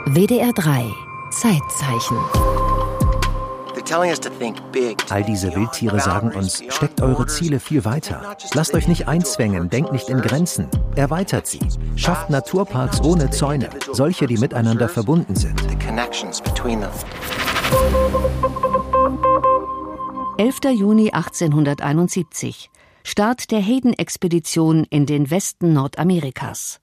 WDR 3 Zeitzeichen. All diese Wildtiere sagen uns, steckt eure Ziele viel weiter. Lasst euch nicht einzwängen, denkt nicht in Grenzen. Erweitert sie. Schafft Naturparks ohne Zäune, solche, die miteinander verbunden sind. 11. Juni 1871. Start der Hayden-Expedition in den Westen Nordamerikas.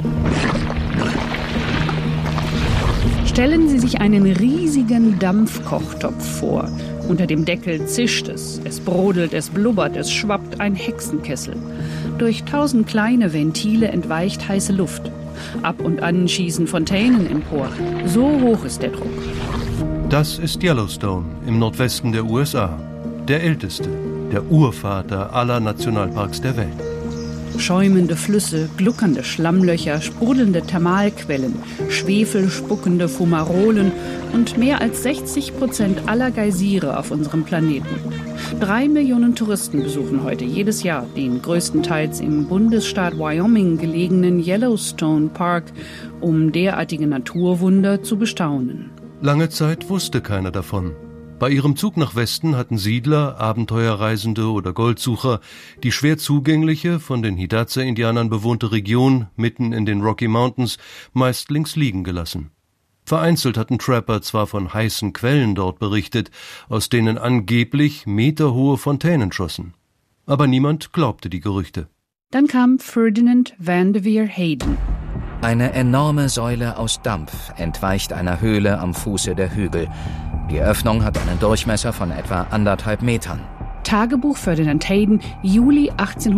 Stellen Sie sich einen riesigen Dampfkochtopf vor. Unter dem Deckel zischt es brodelt, es blubbert, es schwappt ein Hexenkessel. Durch 1000 kleine Ventile entweicht heiße Luft. Ab und an schießen Fontänen empor. So hoch ist der Druck. Das ist Yellowstone im Nordwesten der USA. Der älteste, der Urvater aller Nationalparks der Welt. Schäumende Flüsse, gluckernde Schlammlöcher, sprudelnde Thermalquellen, schwefelspuckende Fumarolen und mehr als 60% aller Geysire auf unserem Planeten. 3 Millionen Touristen besuchen heute jedes Jahr den größtenteils im Bundesstaat Wyoming gelegenen Yellowstone Park, um derartige Naturwunder zu bestaunen. Lange Zeit wusste keiner davon. Bei ihrem Zug nach Westen hatten Siedler, Abenteuerreisende oder Goldsucher die schwer zugängliche, von den Hidatsa-Indianern bewohnte Region mitten in den Rocky Mountains meist links liegen gelassen. Vereinzelt hatten Trapper zwar von heißen Quellen dort berichtet, aus denen angeblich meterhohe Fontänen schossen. Aber niemand glaubte die Gerüchte. Dann kam Ferdinand Vanderveer Hayden. Eine enorme Säule aus Dampf entweicht einer Höhle am Fuße der Hügel. Die Öffnung hat einen Durchmesser von etwa 1,5 Metern. Tagebuch Ferdinand Hayden, Juli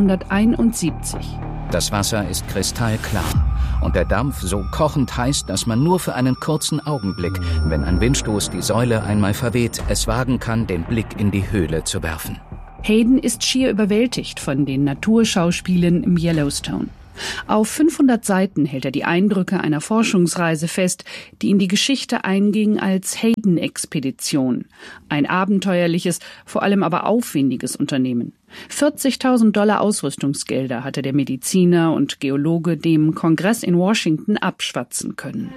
1871. Das Wasser ist kristallklar und der Dampf so kochend heiß, dass man nur für einen kurzen Augenblick, wenn ein Windstoß die Säule einmal verweht, es wagen kann, den Blick in die Höhle zu werfen. Hayden ist schier überwältigt von den Naturschauspielen im Yellowstone. Auf 500 Seiten hält er die Eindrücke einer Forschungsreise fest, die in die Geschichte einging als Hayden-Expedition. Ein abenteuerliches, vor allem aber aufwendiges Unternehmen. $40.000 Ausrüstungsgelder hatte der Mediziner und Geologe dem Kongress in Washington abschwatzen können.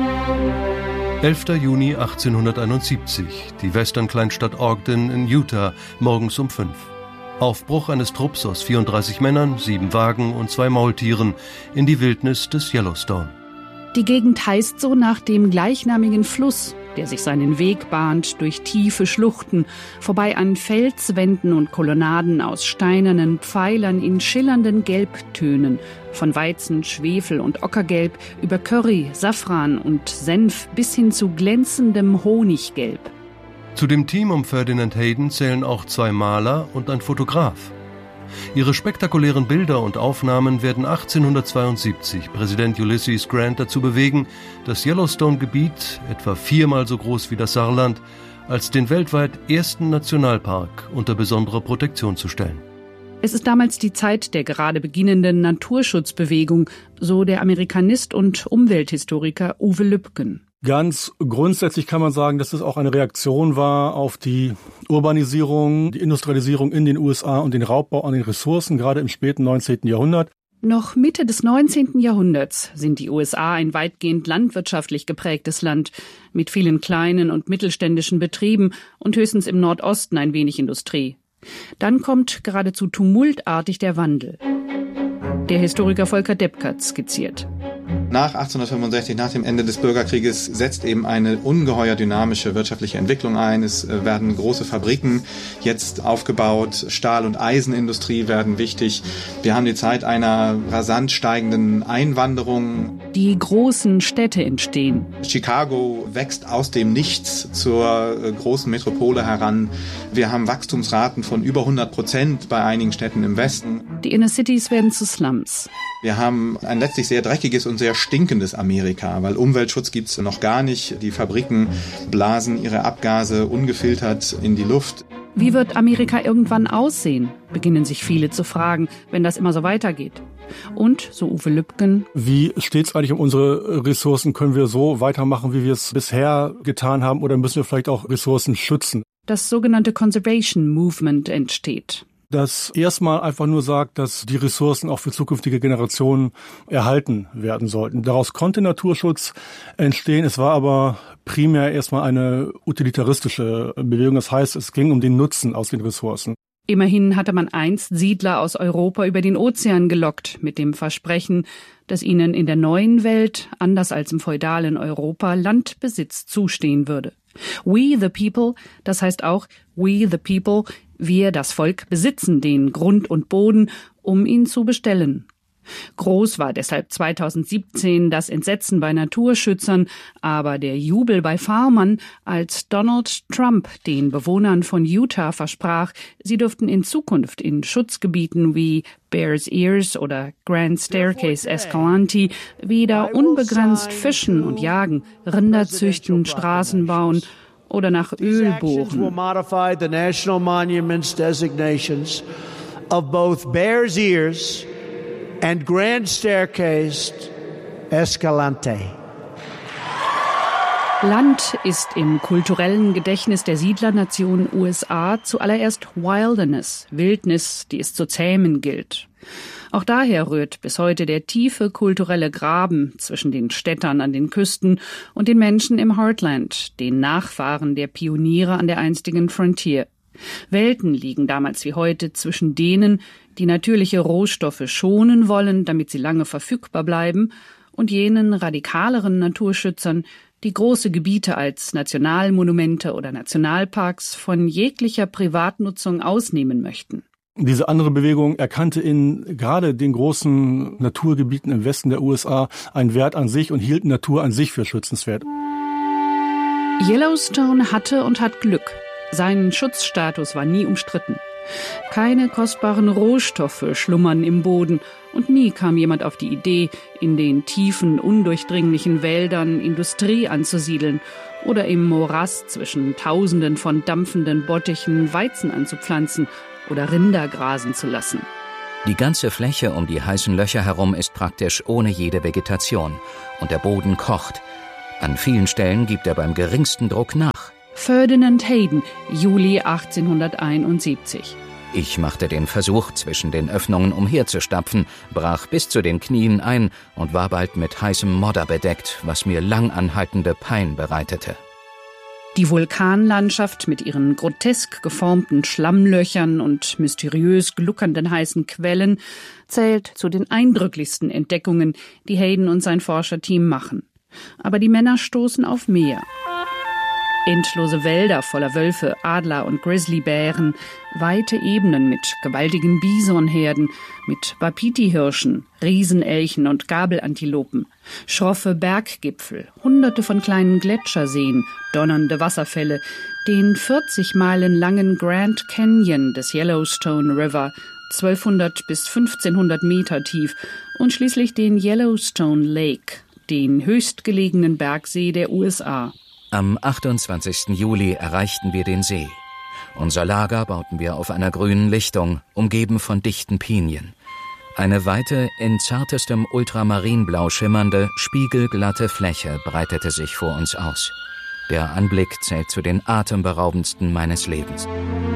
11. Juni 1871, die Western-Kleinstadt Ogden in Utah, morgens um 5. Aufbruch eines Trupps aus 34 Männern, 7 Wagen und 2 Maultieren in die Wildnis des Yellowstone. Die Gegend heißt so nach dem gleichnamigen Fluss, der sich seinen Weg bahnt durch tiefe Schluchten, vorbei an Felswänden und Kolonnaden aus steinernen Pfeilern in schillernden Gelbtönen, von Weizen, Schwefel und Ockergelb über Curry, Safran und Senf bis hin zu glänzendem Honiggelb. Zu dem Team um Ferdinand Hayden zählen auch 2 Maler und ein Fotograf. Ihre spektakulären Bilder und Aufnahmen werden 1872 Präsident Ulysses Grant dazu bewegen, das Yellowstone-Gebiet, etwa 4-mal so groß wie das Saarland, als den weltweit ersten Nationalpark unter besondere Protektion zu stellen. Es ist damals die Zeit der gerade beginnenden Naturschutzbewegung, so der Amerikanist und Umwelthistoriker Uwe Lübken. Ganz grundsätzlich kann man sagen, dass es auch eine Reaktion war auf die Urbanisierung, die Industrialisierung in den USA und den Raubbau an den Ressourcen, gerade im späten 19. Jahrhundert. Noch Mitte des 19. Jahrhunderts sind die USA ein weitgehend landwirtschaftlich geprägtes Land mit vielen kleinen und mittelständischen Betrieben und höchstens im Nordosten ein wenig Industrie. Dann kommt geradezu tumultartig der Wandel. Der Historiker Volker Deppkert skizziert. Nach 1865, nach dem Ende des Bürgerkrieges, setzt eben eine ungeheuer dynamische wirtschaftliche Entwicklung ein. Es werden große Fabriken jetzt aufgebaut, Stahl- und Eisenindustrie werden wichtig. Wir haben die Zeit einer rasant steigenden Einwanderung. Die großen Städte entstehen. Chicago wächst aus dem Nichts zur großen Metropole heran. Wir haben Wachstumsraten von über 100% bei einigen Städten im Westen. Die Inner Cities werden zu Slums. Wir haben ein letztlich sehr dreckiges und sehr stinkendes Amerika, weil Umweltschutz gibt's noch gar nicht. Die Fabriken blasen ihre Abgase ungefiltert in die Luft. Wie wird Amerika irgendwann aussehen, beginnen sich viele zu fragen, wenn das immer so weitergeht. Und, so Uwe Lübken, wie steht's eigentlich um unsere Ressourcen? Können wir so weitermachen, wie wir es bisher getan haben, oder müssen wir vielleicht auch Ressourcen schützen? Das sogenannte Conservation Movement entsteht. das erstmal einfach nur sagt, dass die Ressourcen auch für zukünftige Generationen erhalten werden sollten. Daraus konnte Naturschutz entstehen. Es war aber primär erstmal eine utilitaristische Bewegung. Das heißt, es ging um den Nutzen aus den Ressourcen. Immerhin hatte man einst Siedler aus Europa über den Ozean gelockt, mit dem Versprechen, dass ihnen in der neuen Welt, anders als im feudalen Europa, Landbesitz zustehen würde. We the people, das heißt auch we the people, wir, das Volk, besitzen den Grund und Boden, um ihn zu bestellen. Groß war deshalb 2017 das Entsetzen bei Naturschützern, aber der Jubel bei Farmern, als Donald Trump den Bewohnern von Utah versprach, sie dürften in Zukunft in Schutzgebieten wie Bears Ears oder Grand Staircase Escalante wieder unbegrenzt fischen und jagen, Rinder züchten, Straßen bauen oder nach Öl bohren. And Grand Staircase Escalante. Land ist im kulturellen Gedächtnis der Siedlernation USA zuallererst Wilderness, Wildnis, die es zu zähmen gilt. Auch daher rührt bis heute der tiefe kulturelle Graben zwischen den Städtern an den Küsten und den Menschen im Heartland, den Nachfahren der Pioniere an der einstigen Frontier. Welten liegen damals wie heute zwischen denen, die natürliche Rohstoffe schonen wollen, damit sie lange verfügbar bleiben, und jenen radikaleren Naturschützern, die große Gebiete als Nationalmonumente oder Nationalparks von jeglicher Privatnutzung ausnehmen möchten. Diese andere Bewegung erkannte in gerade den großen Naturgebieten im Westen der USA einen Wert an sich und hielt Natur an sich für schützenswert. Yellowstone hatte und hat Glück. Sein Schutzstatus war nie umstritten. Keine kostbaren Rohstoffe schlummern im Boden und nie kam jemand auf die Idee, in den tiefen, undurchdringlichen Wäldern Industrie anzusiedeln oder im Morass zwischen Tausenden von dampfenden Bottichen Weizen anzupflanzen oder Rinder grasen zu lassen. Die ganze Fläche um die heißen Löcher herum ist praktisch ohne jede Vegetation und der Boden kocht. An vielen Stellen gibt er beim geringsten Druck nach. Ferdinand Hayden, Juli 1871. Ich machte den Versuch, zwischen den Öffnungen umherzustapfen, brach bis zu den Knien ein und war bald mit heißem Modder bedeckt, was mir lang anhaltende Pein bereitete. Die Vulkanlandschaft mit ihren grotesk geformten Schlammlöchern und mysteriös gluckernden heißen Quellen zählt zu den eindrücklichsten Entdeckungen, die Hayden und sein Forscherteam machen. Aber die Männer stoßen auf mehr. Endlose Wälder voller Wölfe, Adler und Grizzlybären, weite Ebenen mit gewaltigen Bisonherden, mit Wapiti-Hirschen, Riesenelchen und Gabelantilopen, schroffe Berggipfel, Hunderte von kleinen Gletscherseen, donnernde Wasserfälle, den 40 Meilen langen Grand Canyon des Yellowstone River, 1200 bis 1500 Meter tief, und schließlich den Yellowstone Lake, den höchstgelegenen Bergsee der USA. Am 28. Juli erreichten wir den See. Unser Lager bauten wir auf einer grünen Lichtung, umgeben von dichten Pinien. Eine weite, in zartestem Ultramarinblau schimmernde, spiegelglatte Fläche breitete sich vor uns aus. Der Anblick zählt zu den atemberaubendsten meines Lebens.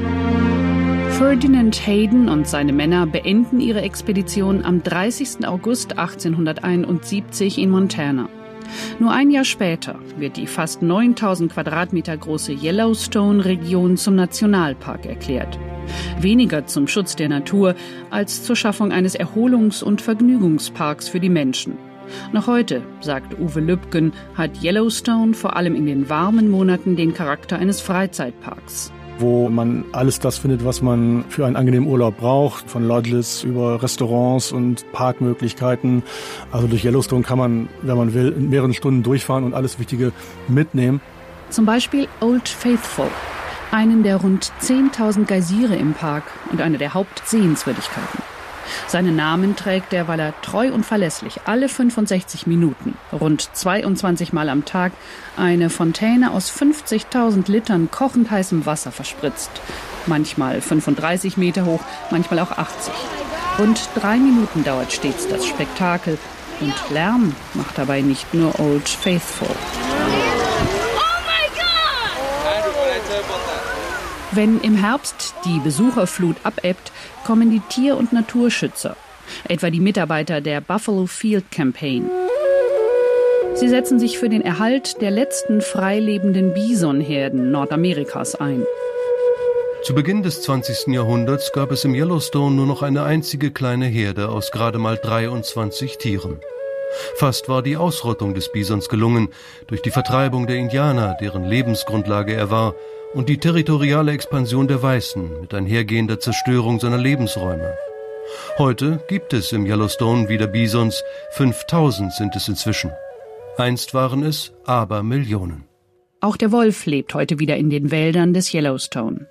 Ferdinand Hayden und seine Männer beenden ihre Expedition am 30. August 1871 in Montana. Nur ein Jahr später wird die fast 9000 Quadratmeter große Yellowstone-Region zum Nationalpark erklärt. Weniger zum Schutz der Natur als zur Schaffung eines Erholungs- und Vergnügungsparks für die Menschen. Noch heute, sagt Uwe Lübken, hat Yellowstone vor allem in den warmen Monaten den Charakter eines Freizeitparks. Wo man alles das findet, was man für einen angenehmen Urlaub braucht, von Lodges über Restaurants und Parkmöglichkeiten. Also durch Yellowstone kann man, wenn man will, in mehreren Stunden durchfahren und alles Wichtige mitnehmen. Zum Beispiel Old Faithful, einen der rund 10.000 Geysire im Park und eine der Hauptsehenswürdigkeiten. Seinen Namen trägt er, weil er treu und verlässlich alle 65 Minuten, rund 22 Mal am Tag, eine Fontäne aus 50.000 Litern kochend heißem Wasser verspritzt. Manchmal 35 Meter hoch, manchmal auch 80. Rund 3 Minuten dauert stets das Spektakel und Lärm macht dabei nicht nur Old Faithful. Wenn im Herbst die Besucherflut abebbt, kommen die Tier- und Naturschützer, etwa die Mitarbeiter der Buffalo Field Campaign. Sie setzen sich für den Erhalt der letzten freilebenden Bisonherden Nordamerikas ein. Zu Beginn des 20. Jahrhunderts gab es im Yellowstone nur noch eine einzige kleine Herde aus gerade mal 23 Tieren. Fast war die Ausrottung des Bisons gelungen, durch die Vertreibung der Indianer, deren Lebensgrundlage er war, und die territoriale Expansion der Weißen mit einhergehender Zerstörung seiner Lebensräume. Heute gibt es im Yellowstone wieder Bisons, 5000 sind es inzwischen. Einst waren es Abermillionen. Auch der Wolf lebt heute wieder in den Wäldern des Yellowstone.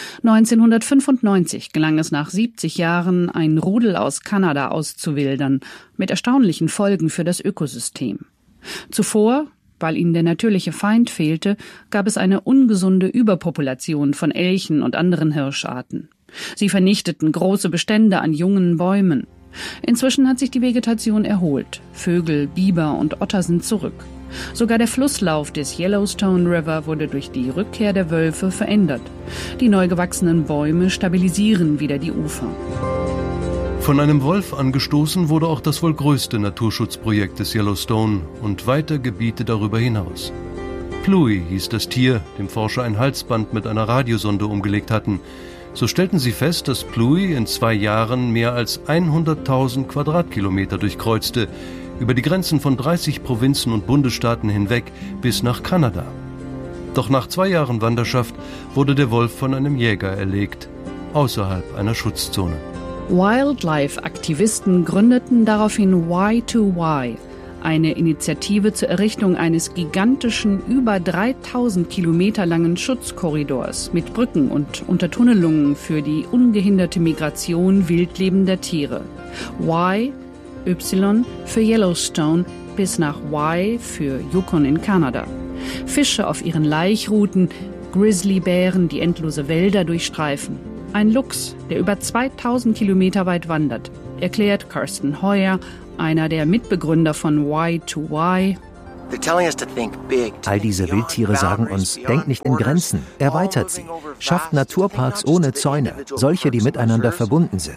1995 gelang es nach 70 Jahren, ein Rudel aus Kanada auszuwildern, mit erstaunlichen Folgen für das Ökosystem. Zuvor, weil ihnen der natürliche Feind fehlte, gab es eine ungesunde Überpopulation von Elchen und anderen Hirscharten. Sie vernichteten große Bestände an jungen Bäumen. Inzwischen hat sich die Vegetation erholt. Vögel, Biber und Otter sind zurück. Sogar der Flusslauf des Yellowstone River wurde durch die Rückkehr der Wölfe verändert. Die neu gewachsenen Bäume stabilisieren wieder die Ufer. Von einem Wolf angestoßen wurde auch das wohl größte Naturschutzprojekt des Yellowstone und weiter Gebiete darüber hinaus. Pluie hieß das Tier, dem Forscher ein Halsband mit einer Radiosonde umgelegt hatten. So stellten sie fest, dass Pluie in 2 Jahren mehr als 100.000 Quadratkilometer durchkreuzte, über die Grenzen von 30 Provinzen und Bundesstaaten hinweg bis nach Kanada. Doch nach 2 Jahren Wanderschaft wurde der Wolf von einem Jäger erlegt, außerhalb einer Schutzzone. Wildlife-Aktivisten gründeten daraufhin Y2Y, eine Initiative zur Errichtung eines gigantischen, über 3000 Kilometer langen Schutzkorridors mit Brücken und Untertunnelungen für die ungehinderte Migration wildlebender Tiere. Y für Yellowstone bis nach Y für Yukon in Kanada. Fische auf ihren Laichrouten, Grizzlybären, die endlose Wälder durchstreifen. Ein Luchs, der über 2000 Kilometer weit wandert, erklärt Karsten Heuer, einer der Mitbegründer von Y2Y. All diese Wildtiere sagen uns, denkt nicht in Grenzen, erweitert sie, schafft Naturparks ohne Zäune, solche, die miteinander verbunden sind.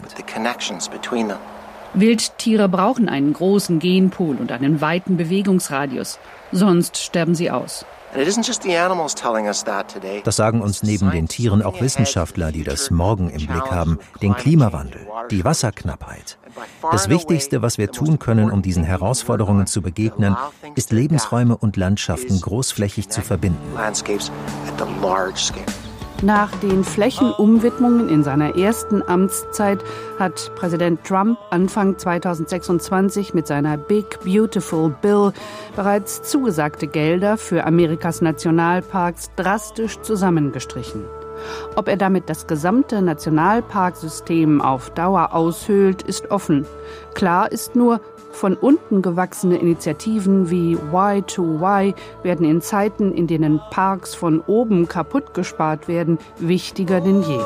Wildtiere brauchen einen großen Genpool und einen weiten Bewegungsradius, sonst sterben sie aus. Das sagen uns neben den Tieren auch Wissenschaftler, die das Morgen im Blick haben, den Klimawandel, die Wasserknappheit. Das Wichtigste, was wir tun können, um diesen Herausforderungen zu begegnen, ist Lebensräume und Landschaften großflächig zu verbinden. Nach den Flächenumwidmungen in seiner ersten Amtszeit hat Präsident Trump Anfang 2026 mit seiner Big Beautiful Bill bereits zugesagte Gelder für Amerikas Nationalparks drastisch zusammengestrichen. Ob er damit das gesamte Nationalparksystem auf Dauer aushöhlt, ist offen. Klar ist nur, von unten gewachsene Initiativen wie Y2Y werden in Zeiten, in denen Parks von oben kaputt gespart werden, wichtiger denn je.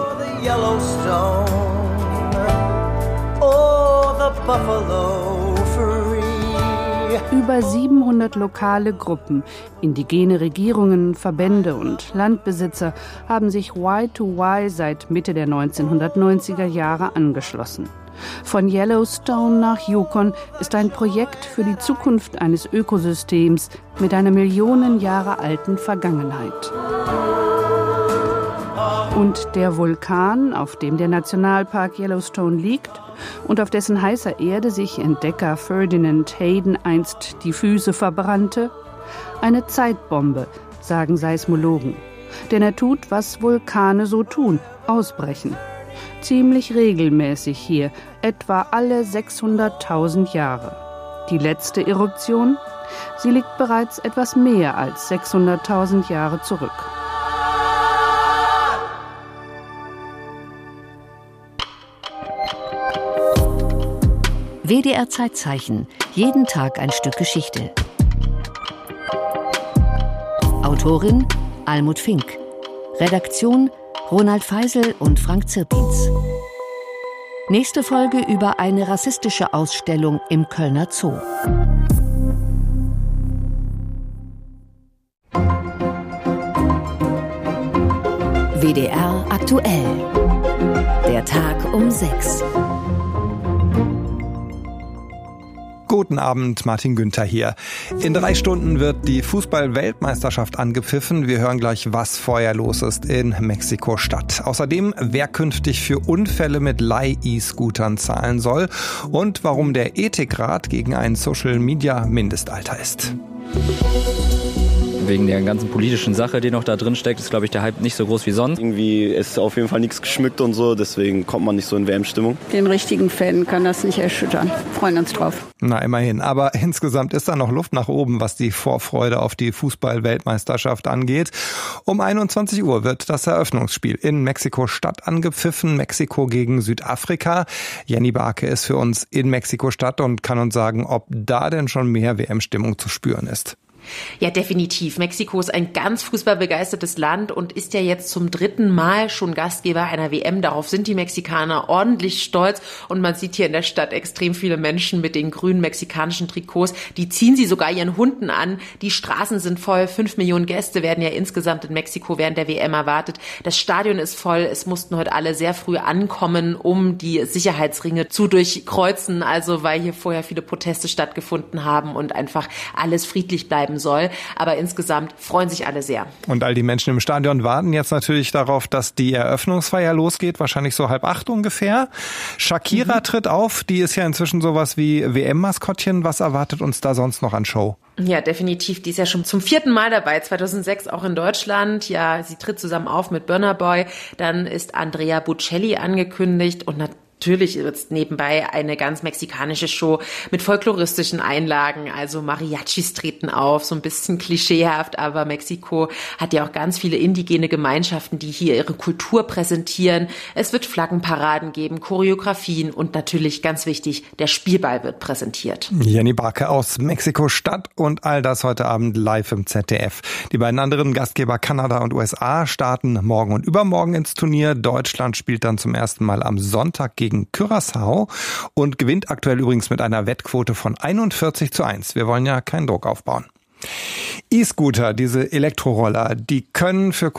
Über 700 lokale Gruppen, indigene Regierungen, Verbände und Landbesitzer haben sich Y2Y seit Mitte der 1990er Jahre angeschlossen. Von Yellowstone nach Yukon ist ein Projekt für die Zukunft eines Ökosystems mit einer Millionen Jahre alten Vergangenheit. Und der Vulkan, auf dem der Nationalpark Yellowstone liegt und auf dessen heißer Erde sich Entdecker Ferdinand Hayden einst die Füße verbrannte? Eine Zeitbombe, sagen Seismologen. Denn er tut, was Vulkane so tun, ausbrechen. Ziemlich regelmäßig hier, etwa alle 600.000 Jahre. Die letzte Eruption? Sie liegt bereits etwas mehr als 600.000 Jahre zurück. WDR Zeitzeichen. Jeden Tag ein Stück Geschichte. Autorin Almut Fink. Redaktion Ronald Feisel und Frank Zirpins. Nächste Folge über eine rassistische Ausstellung im Kölner Zoo. WDR aktuell. Der Tag um 6. Guten Abend, Martin Günther hier. In 3 Stunden wird die Fußball-Weltmeisterschaft angepfiffen. Wir hören gleich, was vorher los ist in Mexiko-Stadt. Außerdem, wer künftig für Unfälle mit Leih-E-Scootern zahlen soll und warum der Ethikrat gegen ein Social-Media-Mindestalter ist. Wegen der ganzen politischen Sache, die noch da drin steckt, ist, glaube ich, der Hype nicht so groß wie sonst. Irgendwie ist auf jeden Fall nichts geschmückt und so, deswegen kommt man nicht so in WM-Stimmung. Den richtigen Fan kann das nicht erschüttern. Freuen uns drauf. Na, immerhin. Aber insgesamt ist da noch Luft nach oben, was die Vorfreude auf die Fußball-Weltmeisterschaft angeht. Um 21 Uhr wird das Eröffnungsspiel in Mexiko-Stadt angepfiffen. Mexiko gegen Südafrika. Jenny Barke ist für uns in Mexiko-Stadt und kann uns sagen, ob da denn schon mehr WM-Stimmung zu spüren ist. Ja, definitiv. Mexiko ist ein ganz fußballbegeistertes Land und ist ja jetzt zum 3. Mal schon Gastgeber einer WM. Darauf sind die Mexikaner ordentlich stolz und man sieht hier in der Stadt extrem viele Menschen mit den grünen mexikanischen Trikots. Die ziehen sie sogar ihren Hunden an. Die Straßen sind voll. 5 Millionen Gäste werden ja insgesamt in Mexiko während der WM erwartet. Das Stadion ist voll. Es mussten heute alle sehr früh ankommen, um die Sicherheitsringe zu durchkreuzen. Also weil hier vorher viele Proteste stattgefunden haben und einfach alles friedlich bleiben soll. Aber insgesamt freuen sich alle sehr. Und all die Menschen im Stadion warten jetzt natürlich darauf, dass die Eröffnungsfeier losgeht, wahrscheinlich so 7:30 ungefähr. Shakira tritt auf, die ist ja inzwischen sowas wie WM-Maskottchen. Was erwartet uns da sonst noch an Show? Ja, definitiv. Die ist ja schon zum 4. Mal dabei, 2006 auch in Deutschland. Ja, sie tritt zusammen auf mit Burna Boy. Dann ist Andrea Bocelli angekündigt und natürlich wird es nebenbei eine ganz mexikanische Show mit folkloristischen Einlagen, also Mariachis treten auf, so ein bisschen klischeehaft, aber Mexiko hat ja auch ganz viele indigene Gemeinschaften, die hier ihre Kultur präsentieren. Es wird Flaggenparaden geben, Choreografien und natürlich ganz wichtig, der Spielball wird präsentiert. Jenny Barke aus Mexiko-Stadt und all das heute Abend live im ZDF. Die beiden anderen Gastgeber Kanada und USA starten morgen und übermorgen ins Turnier. Deutschland spielt dann zum ersten Mal am Sonntag gegen Curaçao und gewinnt aktuell übrigens mit einer Wettquote von 41:1. Wir wollen ja keinen Druck aufbauen. E-Scooter, diese Elektroroller, die können für